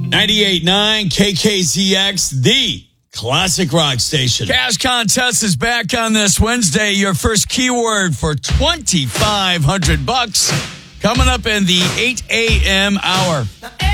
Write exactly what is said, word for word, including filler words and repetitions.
ninety-eight point nine K K Z X, the classic rock station. Cash contest is back on this Wednesday. Your first keyword for twenty-five hundred bucks coming up in the eight a.m. hour.